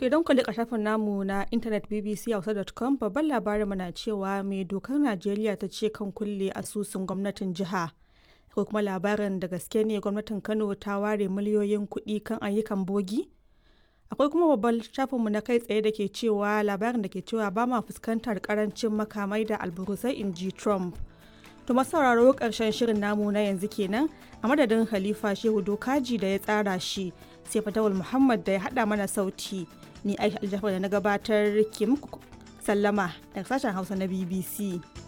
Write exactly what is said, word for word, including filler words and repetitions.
idan ku liƙa shafin namu na intanet b b c hausa dot com babban labarinmu na cewa mai dokar Najeriya ta ce kan kulle asusun gwamnatin jiha. Ko kuma labarin da gaske ne gwamnatin Kano ta ware miliyoyin kuɗi kan ayyukan bogi? Akwai kuma babban shafinmu na kai tsaye da ke cewa labarin da ke cewa ba ma fuskantar karancin makamai da alburusai in ji Trump. To sauraro ƙarshen shirin namu na yanzu kenan a madadin Khalifa Shehu Dokaji da ya tsara shi sai Fatawul Muhammad da ya haɗa mana sauti. Ni Aisha Aljafar da na gabatar ke muku sallama daga sashen Hausa na B B C.